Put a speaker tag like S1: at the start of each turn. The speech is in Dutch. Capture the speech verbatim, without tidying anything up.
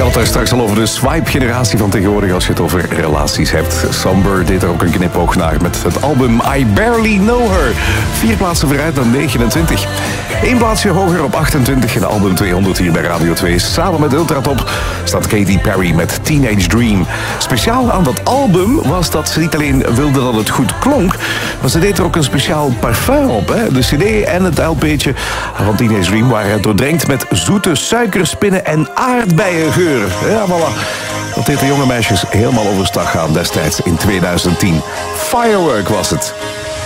S1: had daar straks al over de swipe-generatie van tegenwoordig als je het over relaties hebt. Somber deed er ook een knipoog naar met het album I Barely Know Her. Vier plaatsen vooruit naar negenentwintig. Eén plaatsje hoger op achtentwintig in album tweehonderd hier bij Radio twee. Samen met Ultratop staat Katy Perry met Teenage Dream. Speciaal aan dat album was dat ze niet alleen wilde dat het goed klonk, maar ze deed er ook een speciaal parfum op. Hè? De cd en het L P'tje van Teenage Dream waren doordrenkt met zoete suikerspinnen en aardbeiengeur. Ja, voilà. Dat deed de jonge meisjes helemaal overstag gaan destijds in tweeduizend tien. Firework was het.